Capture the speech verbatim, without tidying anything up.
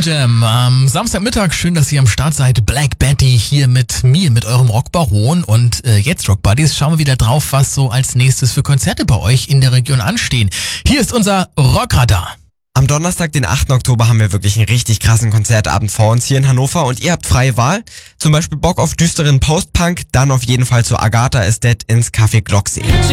Hidden Gem am Samstagmittag. Schön, dass ihr am Start seid. Black Betty hier mit mir, mit eurem Rockbaron. Und äh, jetzt, Rock Buddies, schauen wir wieder drauf, was so als nächstes für Konzerte bei euch in der Region anstehen. Hier ist unser Rockradar. Am Donnerstag, den achten Oktober, haben wir wirklich einen richtig krassen Konzertabend vor uns hier in Hannover und ihr habt freie Wahl. Zum Beispiel Bock auf düsteren Post-Punk, dann auf jeden Fall zu Agatha is Dead ins Café Glocksee.